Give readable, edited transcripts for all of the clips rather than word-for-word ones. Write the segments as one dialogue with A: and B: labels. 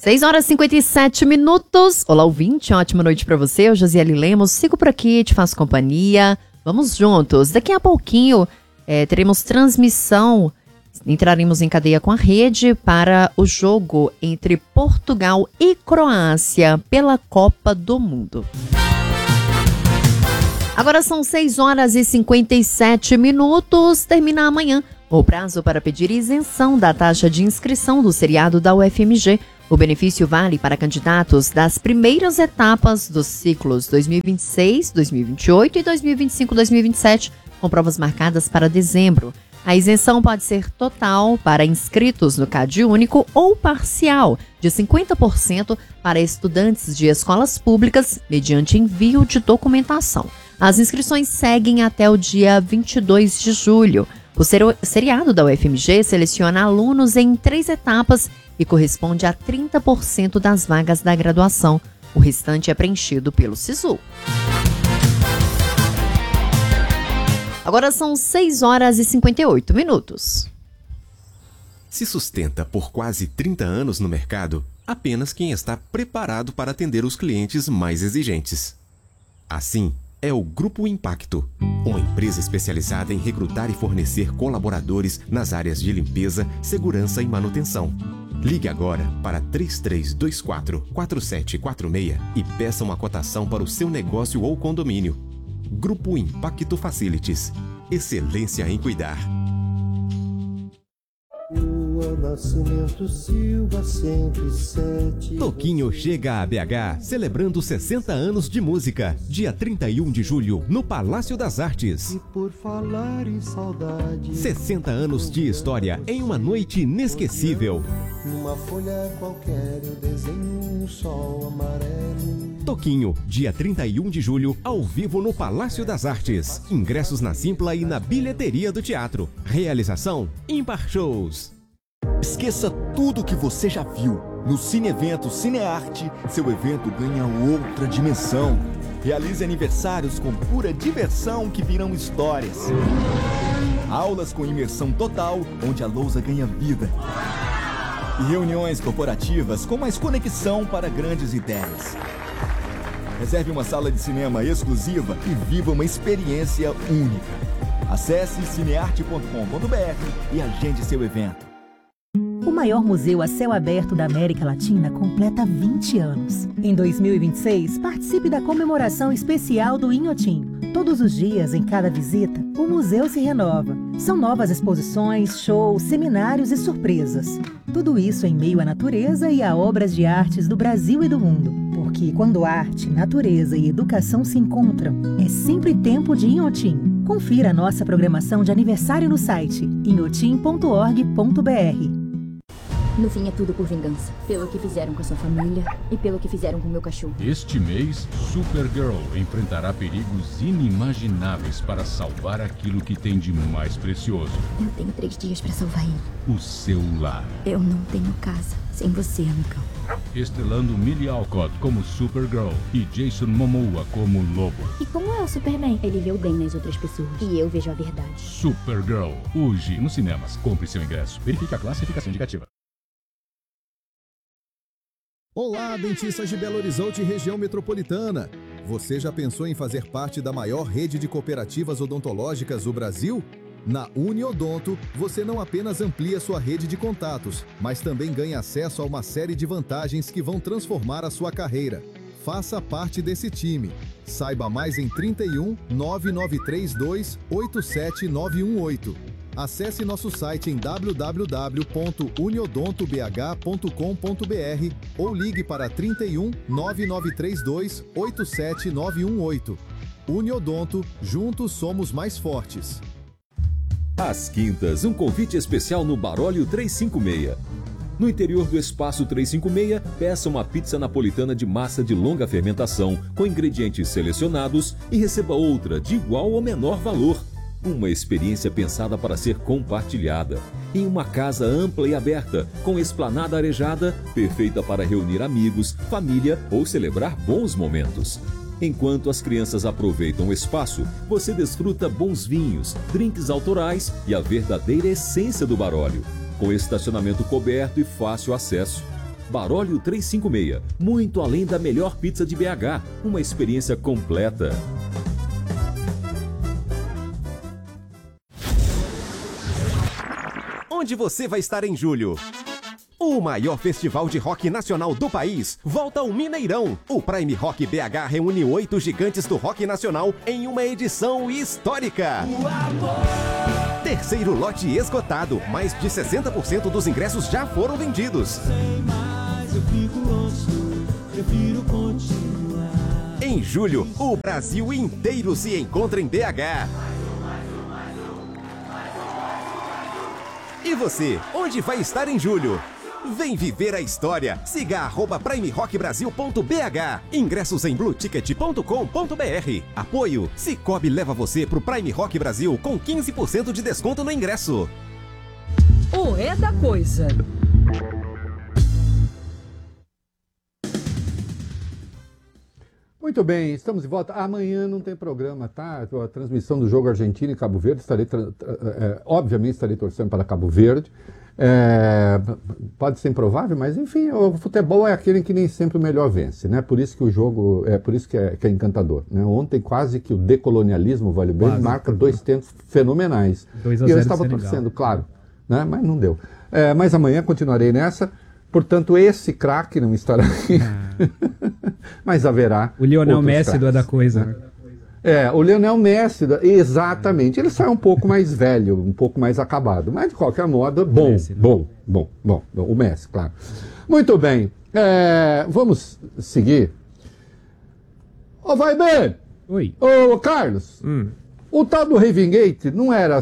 A: 6 horas e 57 minutos. Olá, ouvinte, ótima noite pra você. Eu, Josiele Lemos, sigo por aqui, te faço companhia. Vamos juntos. Daqui a pouquinho teremos transmissão, entraremos em cadeia com a rede para o jogo entre Portugal e Croácia pela Copa do Mundo. Agora são 6 horas e 57 minutos. Termina amanhã o prazo para pedir isenção da taxa de inscrição do seriado da UFMG. O benefício vale para candidatos das primeiras etapas dos ciclos 2026, 2028 e 2025-2027, com provas marcadas para dezembro. A isenção pode ser total para inscritos no CAD único ou parcial, de 50% para estudantes de escolas públicas, mediante envio de documentação. As inscrições seguem até o dia 22 de julho. O seriado da UFMG seleciona alunos em 3 etapas e corresponde a 30% das vagas da graduação. O restante é preenchido pelo SISU. Agora são 6 horas e 58 minutos.
B: Se sustenta por quase 30 anos no mercado, apenas quem está preparado para atender os clientes mais exigentes. Assim, é o Grupo Impacto, uma empresa especializada em recrutar e fornecer colaboradores nas áreas de limpeza, segurança e manutenção. Ligue agora para 3324-4746 e peça uma cotação para o seu negócio ou condomínio. Grupo Impacto Facilities. Excelência em cuidar.
C: Nascimento Silva 107.
B: Toquinho chega a BH, celebrando 60 anos de música. Dia 31 de julho, no Palácio das Artes.
C: E por falar em saudade,
B: 60 anos de história em uma noite inesquecível.
C: Numa folha qualquer eu desenho um sol amarelo.
B: Toquinho, dia 31 de julho, ao vivo no Palácio das Artes. Ingressos na Simpla e na bilheteria do teatro. Realização Impar Shows.
D: Esqueça tudo que você já viu. No Cine Evento Cinearte, seu evento ganha outra dimensão. Realize aniversários com pura diversão que virão histórias. Aulas com imersão total, onde a lousa ganha vida. E reuniões corporativas com mais conexão para grandes ideias. Reserve uma sala de cinema exclusiva e viva uma experiência única. Acesse cinearte.com.br e agende seu evento.
E: O maior museu a céu aberto da América Latina completa 20 anos. Em 2026, participe da comemoração especial do Inhotim. Todos os dias, em cada visita, o museu se renova. São novas exposições, shows, seminários e surpresas. Tudo isso em meio à natureza e a obras de artes do Brasil e do mundo. Porque quando arte, natureza e educação se encontram, é sempre tempo de Inhotim. Confira a nossa programação de aniversário no site inhotim.org.br.
F: No fim é tudo por vingança. Pelo que fizeram com a sua família e pelo que fizeram com meu cachorro.
G: Este mês, Supergirl enfrentará perigos inimagináveis para salvar aquilo que tem de mais precioso.
F: Eu tenho 3 dias para salvar ele.
G: O seu lar.
F: Eu não tenho casa sem você, amigão.
G: Estrelando Millie Alcott como Supergirl e Jason Momoa como Lobo.
F: E como é o Superman? Ele vê o bem nas outras pessoas. E eu vejo a verdade.
G: Supergirl, hoje nos cinemas. Compre seu ingresso. Verifique a classificação indicativa.
H: Olá, dentistas de Belo Horizonte e região metropolitana. Você já pensou em fazer parte da maior rede de cooperativas odontológicas do Brasil? Na Uniodonto, você não apenas amplia sua rede de contatos, mas também ganha acesso a uma série de vantagens que vão transformar a sua carreira. Faça parte desse time. Saiba mais em 31 9932 87918. Acesse nosso site em www.uniodontobh.com.br ou ligue para 31 9932 87918. Uniodonto, juntos somos mais fortes.
I: Às quintas, um convite especial no Barólio 356. No interior do Espaço 356, peça uma pizza napolitana de massa de longa fermentação com ingredientes selecionados e receba outra de igual ou menor valor. Uma experiência pensada para ser compartilhada. Em uma casa ampla e aberta, com esplanada arejada, perfeita para reunir amigos, família ou celebrar bons momentos. Enquanto as crianças aproveitam o espaço, você desfruta bons vinhos, drinks autorais e a verdadeira essência do Barólio. Com estacionamento coberto e fácil acesso. Barólio 356, muito além da melhor pizza de BH, uma experiência completa.
B: Onde você vai estar em julho? O maior festival de rock nacional do país volta ao Mineirão. O Prime Rock BH reúne 8 gigantes do rock nacional em uma edição histórica. Terceiro lote esgotado. Mais de 60% dos ingressos já foram vendidos. Em julho, o Brasil inteiro se encontra em BH. E você, onde vai estar em julho? Vem viver a história. Siga @primerockbrasil.bh. Ingressos em blueticket.com.br. Apoio Cicobi leva você pro Prime Rock Brasil com 15% de desconto no ingresso.
J: O É da Coisa.
K: Muito bem, estamos de volta. Amanhã não tem programa, tá? A transmissão do jogo Argentina e Cabo Verde, obviamente estarei torcendo para Cabo Verde. Pode ser improvável, mas enfim, o futebol é aquele em que nem sempre o melhor vence, né? Por isso que o jogo, por isso que é encantador, né? Ontem quase que o decolonialismo, vale bem, marca 2 tentos fenomenais. 2-0 e eu estava torcendo, claro, né? Mas não deu. Mas amanhã continuarei nessa. Portanto, esse craque não estará aqui, mas haverá
L: o Lionel Messi
K: craques,
L: do É da Coisa.
K: Né? O Lionel Messi, exatamente. Ele sai um pouco mais velho, um pouco mais acabado, mas de qualquer modo, bom, Messi, bom. O Messi, claro. Muito bem, vamos seguir. Vai bem!
L: Oi.
K: Carlos, o tal do Ravengate não era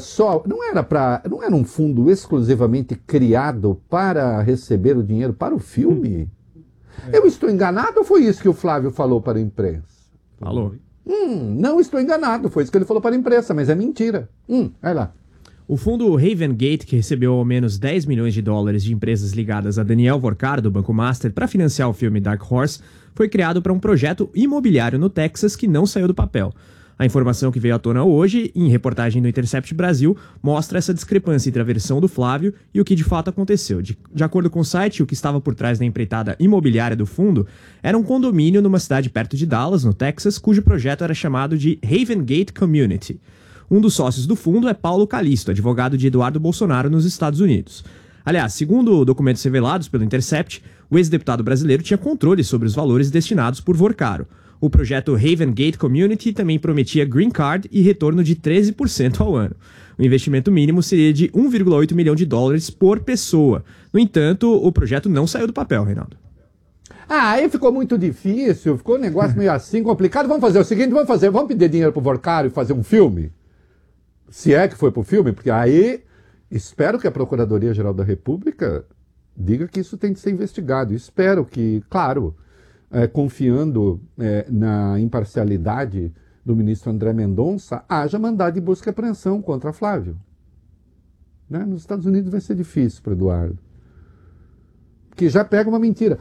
K: um fundo exclusivamente criado para receber o dinheiro para o filme? Eu estou enganado ou foi isso que o Flávio falou para a imprensa?
L: Falou.
K: Não estou enganado, foi isso que ele falou para a imprensa, mas é mentira. Vai lá.
L: O fundo Ravengate, que recebeu ao menos 10 milhões de dólares de empresas ligadas a Daniel Vorkar, do Banco Master, para financiar o filme Dark Horse, foi criado para um projeto imobiliário no Texas que não saiu do papel. A informação que veio à tona hoje, em reportagem do Intercept Brasil, mostra essa discrepância entre a versão do Flávio e o que de fato aconteceu. De acordo com o site, o que estava por trás da empreitada imobiliária do fundo era um condomínio numa cidade perto de Dallas, no Texas, cujo projeto era chamado de Ravengate Community. Um dos sócios do fundo é Paulo Calisto, advogado de Eduardo Bolsonaro nos Estados Unidos. Aliás, segundo documentos revelados pelo Intercept, o ex-deputado brasileiro tinha controle sobre os valores destinados por Vorkar. O projeto Ravengate Community também prometia green card e retorno de 13% ao ano. O investimento mínimo seria de 1,8 milhão de dólares por pessoa. No entanto, o projeto não saiu do papel, Reinaldo.
K: Aí ficou muito difícil, ficou um negócio meio assim, complicado. Vamos fazer o seguinte, vamos pedir dinheiro pro Vorkar e fazer um filme? Se é que foi pro filme, porque aí espero que a Procuradoria-Geral da República diga que isso tem que ser investigado. Espero que, claro... confiando na imparcialidade do ministro André Mendonça, haja mandado de busca e apreensão contra Flávio. Né? Nos Estados Unidos vai ser difícil para Eduardo. Porque já pega uma mentira.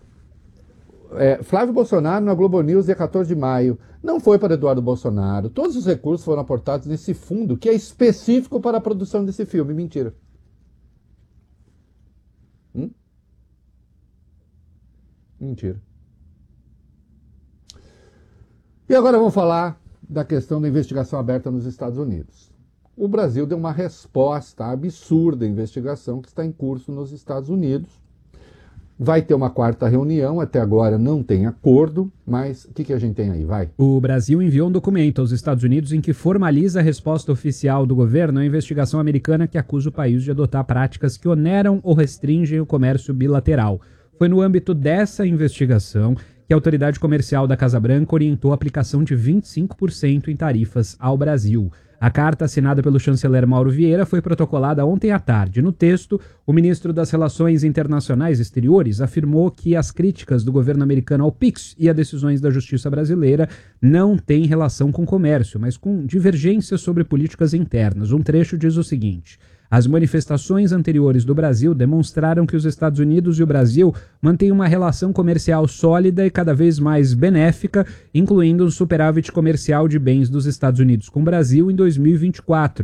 K: Flávio Bolsonaro na Globo News, dia 14 de maio, não foi para Eduardo Bolsonaro. Todos os recursos foram aportados nesse fundo, que é específico para a produção desse filme. Mentira. Mentira. E agora vamos falar da questão da investigação aberta nos Estados Unidos. O Brasil deu uma resposta absurda à investigação que está em curso nos Estados Unidos. Vai ter uma 4ª reunião, até agora não tem acordo, mas o que a gente tem aí? Vai.
L: O Brasil enviou um documento aos Estados Unidos em que formaliza a resposta oficial do governo à investigação americana que acusa o país de adotar práticas que oneram ou restringem o comércio bilateral. Foi no âmbito dessa investigação que a autoridade comercial da Casa Branca orientou a aplicação de 25% em tarifas ao Brasil. A carta assinada pelo chanceler Mauro Vieira foi protocolada ontem à tarde. No texto, o ministro das Relações Internacionais Exteriores afirmou que as críticas do governo americano ao PIX e as decisões da justiça brasileira não têm relação com comércio, mas com divergências sobre políticas internas. Um trecho diz o seguinte: as manifestações anteriores do Brasil demonstraram que os Estados Unidos e o Brasil mantêm uma relação comercial sólida e cada vez mais benéfica, incluindo um superávit comercial de bens dos Estados Unidos com o Brasil em 2024.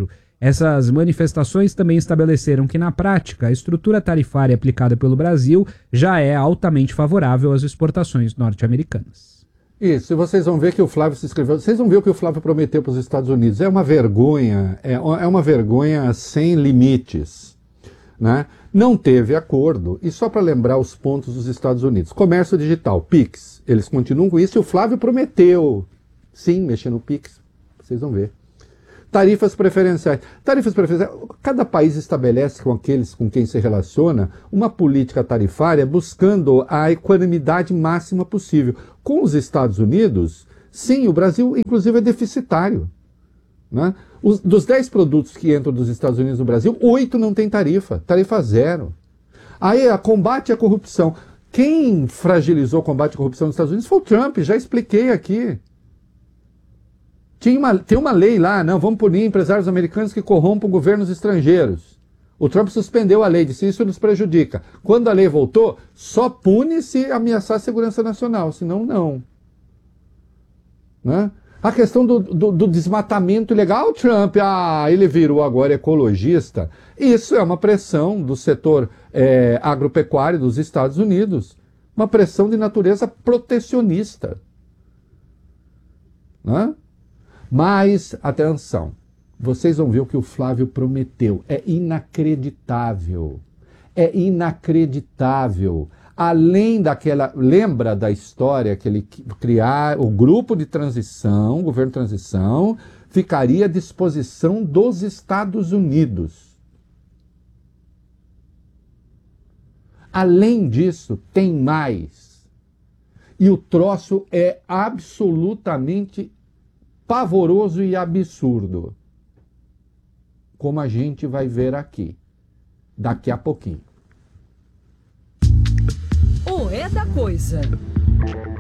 M: Essas manifestações também estabeleceram que, na prática, a estrutura tarifária aplicada pelo Brasil já é altamente favorável às exportações norte-americanas.
K: Isso, e vocês vão ver que o Flávio se inscreveu, vocês vão ver o que o Flávio prometeu para os Estados Unidos. É uma vergonha sem limites, né? Não teve acordo, e só para lembrar os pontos dos Estados Unidos. Comércio digital, PIX, eles continuam com isso, e o Flávio prometeu, sim, mexer no PIX, vocês vão ver. Tarifas preferenciais. Cada país estabelece com aqueles com quem se relaciona uma política tarifária buscando a equanimidade máxima possível. Com os Estados Unidos, sim, o Brasil inclusive é deficitário, né? Dos 10 produtos que entram dos Estados Unidos no Brasil, 8 não tem tarifa zero. Aí, a combate à corrupção. Quem fragilizou o combate à corrupção nos Estados Unidos foi o Trump, já expliquei aqui. Tem uma lei lá, não, vamos punir empresários americanos que corrompam governos estrangeiros. O Trump suspendeu a lei, disse isso nos prejudica. Quando a lei voltou, só pune se ameaçar a segurança nacional, senão não. Né? A questão do desmatamento ilegal, o Trump, ele virou agora ecologista. Isso é uma pressão do setor agropecuário dos Estados Unidos, uma pressão de natureza protecionista. Né? Mas, atenção, vocês vão ver o que o Flávio prometeu. É inacreditável. É inacreditável. Além daquela... Lembra da história que ele criar o grupo de transição, o governo de transição, ficaria à disposição dos Estados Unidos. Além disso, tem mais. E o troço é absolutamente pavoroso e absurdo, como a gente vai ver aqui, daqui a pouquinho.
J: O É da Coisa.